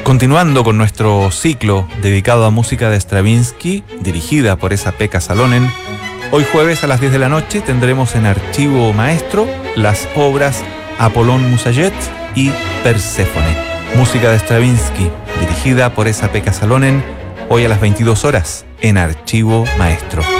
Continuando con nuestro ciclo dedicado a música de Stravinsky, dirigida por Esa-Pekka Salonen, hoy jueves a las 10 de la noche tendremos en Archivo Maestro las obras Apollón Musaget y Perséfone. Música de Stravinsky, dirigida por Esa-Pekka Salonen, hoy a las 22 horas en Archivo Maestro.